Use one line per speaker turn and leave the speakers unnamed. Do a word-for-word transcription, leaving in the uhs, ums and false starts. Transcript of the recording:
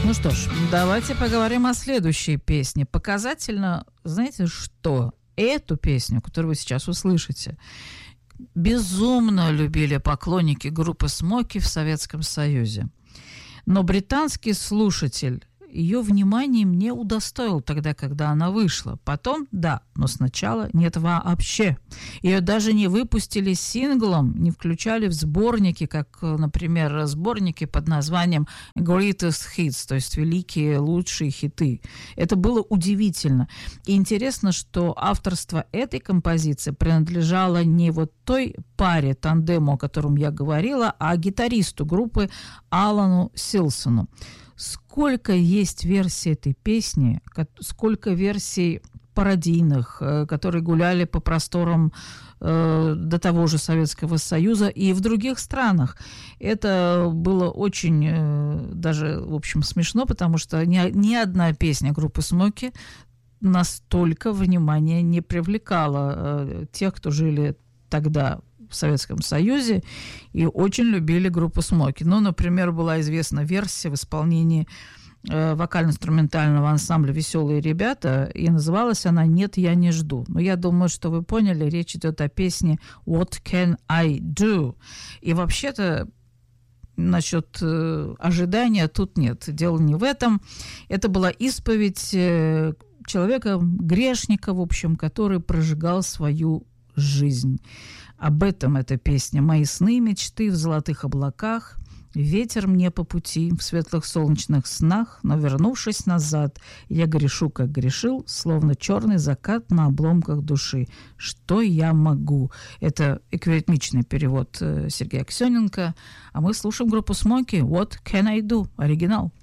Ну что ж, давайте поговорим о следующей песне. Показательно, знаете что? Эту песню, которую вы сейчас услышите, безумно любили поклонники группы «Смоки» в Советском Союзе. Но британский слушатель ее вниманием не удостоил тогда, когда она вышла. Потом, да, но сначала нет вообще. Ее даже не выпустили синглом, не включали в сборники, как, например, сборники под названием Greatest Hits, то есть великие, лучшие хиты. Это было удивительно. И интересно, что авторство этой композиции принадлежало не вот той паре, тандему, о котором я говорила, а гитаристу группы Алану Силсону. Сколько есть версий этой песни, сколько версий пародийных, которые гуляли по просторам э, до того же Советского Союза и в других странах. Это было очень э, даже, в общем, смешно, потому что ни, ни одна песня группы «Смоки» настолько внимания не привлекала э, тех, кто жили тогда в Советском Союзе и очень любили группу «Смоки». Ну, например, была известна версия в исполнении э, вокально-инструментального ансамбля «Веселые ребята», и называлась она «Нет, я не жду». Но я думаю, что вы поняли, речь идет о песне «What can I do?». И вообще-то насчет э, ожидания тут нет. Дело не в этом. Это была исповедь э, человека, грешника, в общем, который прожигал свою жизнь. Об этом эта песня. «Мои сны, мечты в золотых облаках, ветер мне по пути в светлых солнечных снах, но, вернувшись назад, я грешу, как грешил, словно черный закат на обломках души. Что я могу?» Это эквиритмичный перевод Сергея Аксененко. А мы слушаем группу «Смоки» «What can I do?» Оригинал.